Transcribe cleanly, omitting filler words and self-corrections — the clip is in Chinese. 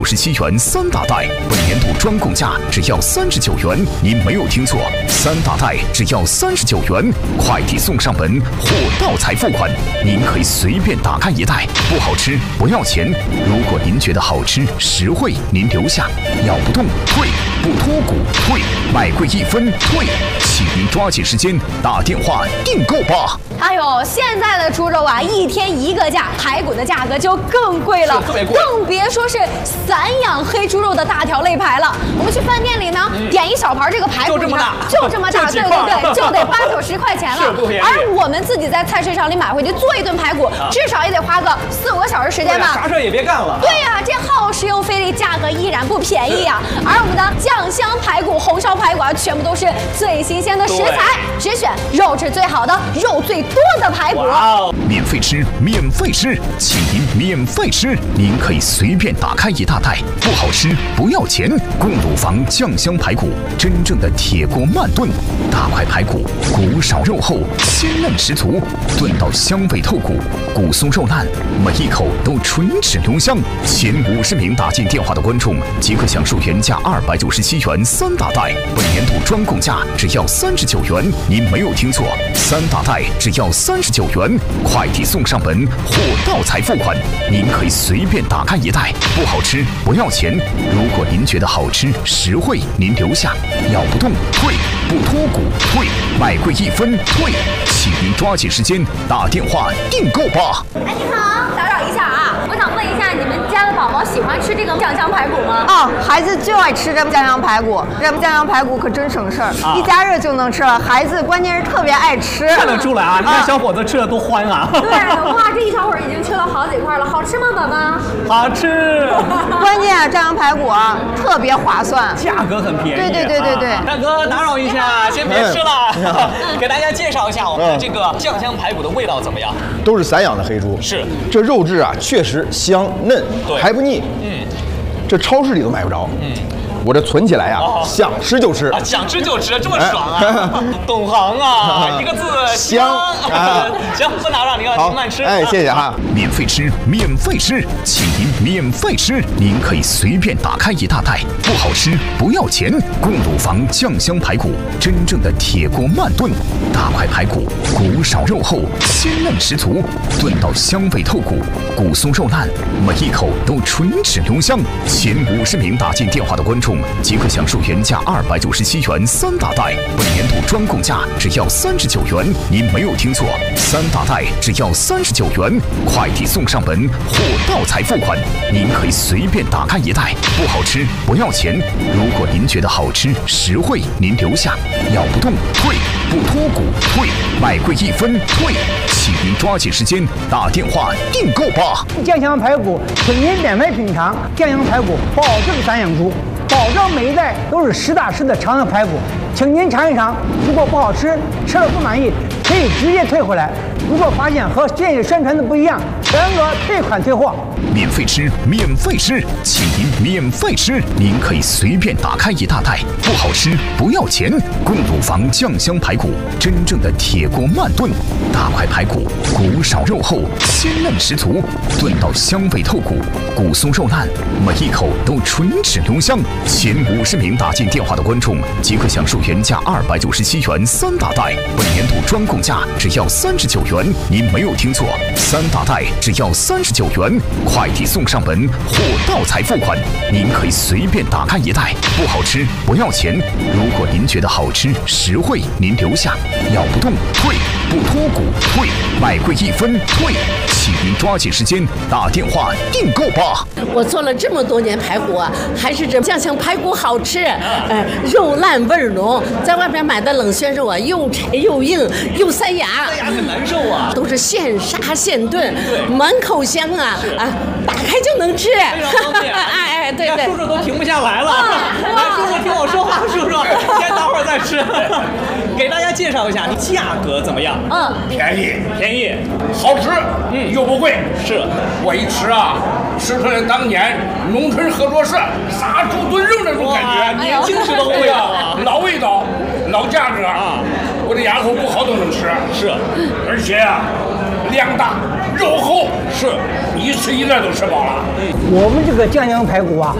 57元3大袋，本年度专供价只要39元，您没有听错，3大袋只要39元，快递送上门，货到才付款，您可以随便打开一袋，不好吃不要钱。如果您觉得好吃实惠，您留下，咬不动退，不脱骨退，买贵1分退，请您抓紧时间打电话订购吧。 哎呦，现在的猪肉啊，一天一个价，排骨的价格就更贵了， 特别贵， 更别说是散养黑猪肉的大条肋排了。我们去饭店里呢，点一小盘这个排骨， 就这么大， 就这么大，对对对，就得80、90块钱了。而我们自己在菜市场里买回去做一顿排骨，至少也得花个4、5个小时时间吧。 啥事儿也别干了。 对呀，这耗时又费力，价格依然不便宜呀。而我们的酱香排骨、红烧排骨啊，全部都是最新鲜的食材，只选肉质最好的、肉最多的排骨。 免费吃，免费吃，请您免费吃。您可以随便打开一大袋，不好吃不要钱。贡乳房酱香排骨，真正的铁锅慢炖，大块排骨，骨少肉厚，鲜嫩十足，炖到香味透骨，骨松肉烂，每一口都唇齿留香。前50名打进电话的观众即可享受原价297元3大袋，本年度专供价只要39元，您没有听错，3大袋只要39元，快递送上门，货到才付款，您可以随便打开一袋，不好吃不要钱。如果您觉得好吃实惠，您留下，咬不动退，不脱骨退，买贵1分退，请您抓紧时间打电话订购吧。 哎，你好，打扰一下啊，我想问一下，你们家的宝宝喜欢吃这个酱香排骨吗？ 哦，孩子就爱吃这酱香排骨，这酱香排骨可真省事儿，一加热就能吃了。孩子关键是特别爱吃， 看得出来啊，你看小伙子吃的多欢啊。 对，哇，这一小会儿已经吃了好几块了，好吃吗，宝宝？ 好吃。 关键啊，酱香排骨啊特别划算， 价格很便宜。 对。 大哥，打扰一下，先别吃了，给大家介绍一下我们的这个酱香排骨的味道怎么样？ 都是散养的黑猪， 是这肉质啊，确实香嫩，还不腻。这超市里都买不着。我这存起来啊，想吃就吃， 想吃就吃，这么爽啊！懂行啊，一个字香。行，不打扰您了，您慢吃。 哎，谢谢哈。 免费吃，免费吃，请您免费吃。您可以随便打开一大袋，不好吃不要钱。贡乳房酱香排骨，真正的铁锅慢炖，大块排骨，骨少肉厚，鲜嫩十足，炖到香味透骨，骨松肉烂，每一口都唇齿留香。前50名打进电话的观众即可享受原价297元3大袋，本年度专供价只要39元，您没有听错，3大袋只要39元，快递送上门，货到才付款，您可以随便打开一袋，不好吃不要钱。如果您觉得好吃实惠，您留下，咬不动退，不脱骨退，买贵1分退，请您抓紧时间打电话订购吧。 酱香排骨，请您免费品尝酱香排骨，保证散养猪，保证每一袋都是实打实的长的排骨，请您尝一尝。如果不好吃，吃了不满意，可以直接退回来。如果发现和建议宣传的不一样，全额退款退货。 免费吃，免费吃，请您免费吃。您可以随便打开一大袋，不好吃不要钱。贡乳房酱香排骨，真正的铁锅慢炖，大块排骨，骨少肉厚，鲜嫩十足，炖到香味透骨，骨松肉烂，每一口都唇齿留香。前50名打进电话的观众即可享受原价297元3大袋，本年度专供价只要39元，您没有听错，3大袋只要39元，快递送上门，货到才付款，您可以随便打开一袋，不好吃不要钱。如果您觉得好吃实惠，您留下，咬不动退，不脱骨退，买贵1分退，请您抓紧时间打电话订购吧。 我做了这么多年排骨啊，还是这酱香排骨好吃，肉烂味儿浓，在外面买的冷鲜肉啊，又柴又硬又塞牙， 很难受啊， 都是现杀现炖，满口香啊，打开就能吃， 非常方便。 哎，对， 叔叔都停不下来了。来，叔叔听我说话，叔叔先等会儿再吃。给大家介绍一下，价格怎么样？ 便宜， 好吃， 又不贵。 是我一吃啊，吃出来当年农村合作社杀猪炖肉那种感觉。 年轻时都会啊， 老味道，老价格啊。 我这鸭口不好都能吃。 是， 而且啊，量大肉厚， 是一吃一个都吃饱了。 我们这个酱香排骨啊，